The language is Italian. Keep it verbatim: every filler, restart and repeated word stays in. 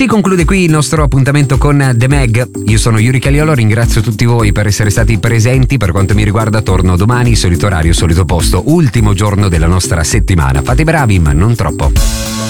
Si conclude qui il nostro appuntamento con The Mag. Io sono Yuri Caliolo, ringrazio tutti voi per essere stati presenti. Per quanto mi riguarda torno domani, solito orario, solito posto, ultimo giorno della nostra settimana. Fate i bravi, ma non troppo.